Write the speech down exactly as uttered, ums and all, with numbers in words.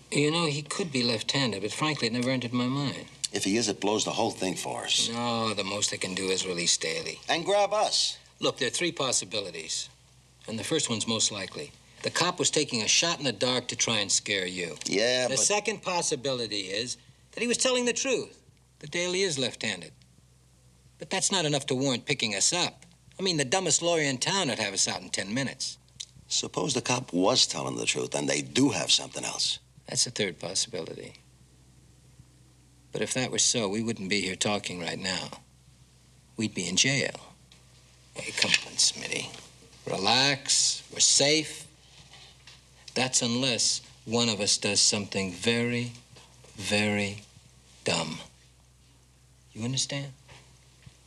You know, he could be left-handed, but frankly, it never entered my mind. If he is, it blows the whole thing for us. No, the most they can do is release Staley. And grab us. Look, there are three possibilities, and the first one's most likely. The cop was taking a shot in the dark to try and scare you. Yeah, The but... second possibility is that he was telling the truth, that Daley is left-handed. But that's not enough to warrant picking us up. I mean, the dumbest lawyer in town would have us out in ten minutes. Suppose the cop was telling the truth and they do have something else. That's the third possibility. But if that were so, we wouldn't be here talking right now. We'd be in jail. Hey, come on, Smitty. Relax. We're safe. That's unless one of us does something very, very dumb. You understand?